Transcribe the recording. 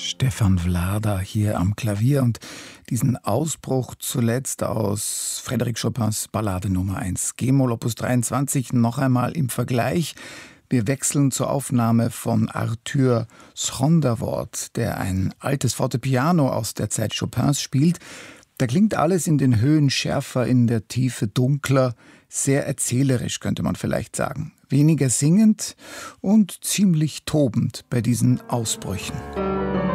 Stefan Vlada hier am Klavier und diesen Ausbruch zuletzt aus Frédéric Chopins Ballade Nummer 1, G-Moll Opus 23, noch einmal im Vergleich. Wir wechseln zur Aufnahme von Arthur Schronderwort, der ein altes Fortepiano aus der Zeit Chopins spielt. Da klingt alles in den Höhen schärfer, in der Tiefe dunkler, sehr erzählerisch, könnte man vielleicht sagen. Weniger singend und ziemlich tobend bei diesen Ausbrüchen.